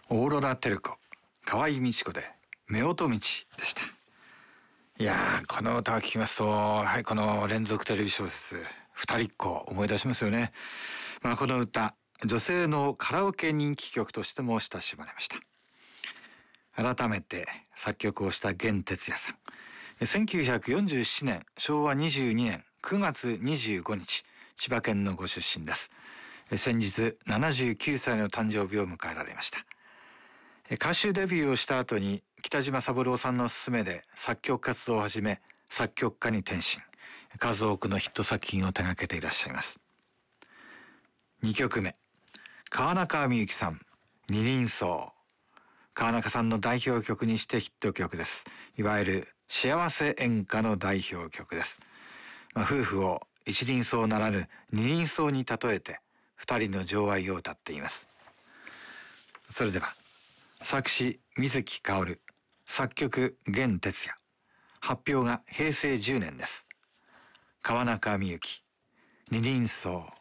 オーロラテルコ、河合美智子で夫婦道でした。いやー、この歌を聞きますと、この連続テレビ小説二人っ子思い出しますよね。この歌、女性のカラオケ人気曲としても親しまれました。改めて作曲をした弦哲也さん。1947年、昭和22年9月25日、千葉県のご出身です。先日79歳の誕生日を迎えられました。歌手デビューをした後に北島三郎さんの勧めで作曲活動を始め、作曲家に転身。数多くのヒット作品を手掛けていらっしゃいます。2曲目、川中美幸さん、二輪草。川中さんの代表曲にしてヒット曲です。いわゆる幸せ演歌の代表曲です。夫婦を一輪草ならぬ二輪草に例えて二人の情愛を歌っています。それでは作詞水木かおる、作曲弦哲也、発表が平成10年です。川中美幸、二輪草。